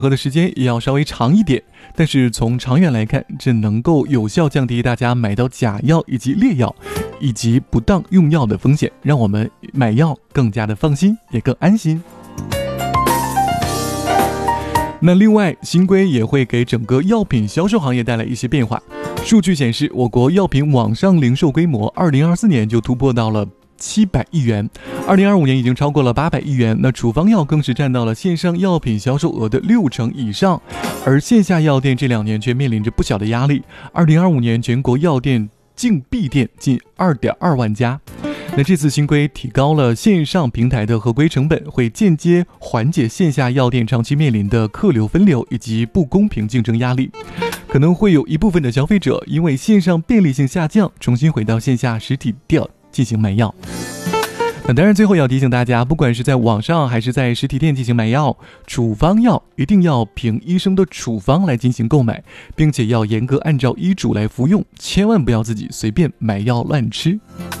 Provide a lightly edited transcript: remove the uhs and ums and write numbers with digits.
喝的时间也要稍微长一点，但是从长远来看，这能够有效降低大家买到假药以及劣药以及不当用药的风险，让我们买药更加的放心，也更安心。那另外，新规也会给整个药品销售行业带来一些变化。数据显示，我国药品网上零售规模2024年就突破到了700亿元，2025年已经超过了800亿元。那处方药更是占到了线上药品销售额的60%以上，而线下药店这2年却面临着不小的压力。2025年全国药店净闭店近2.2万家。那这次新规提高了线上平台的合规成本，会间接缓解线下药店长期面临的客流分流以及不公平竞争压力。可能会有一部分的消费者因为线上便利性下降，重新回到线下实体店进行买药。那当然最后要提醒大家，不管是在网上还是在实体店进行买药，处方药一定要凭医生的处方来进行购买，并且要严格按照医嘱来服用，千万不要自己随便买药乱吃。